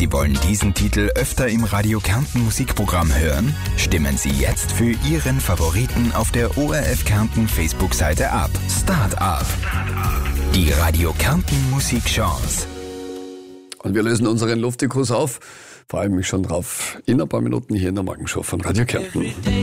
Sie wollen diesen Titel öfter im Radio Kärnten Musikprogramm hören? Stimmen Sie jetzt für Ihren Favoriten auf der ORF Kärnten Facebook-Seite ab. Start up. Die Radio Kärnten Musikchance. Und wir lösen unseren Luftikus auf. Freue mich schon drauf. In ein paar Minuten hier in der Morgenshow von Radio Kärnten.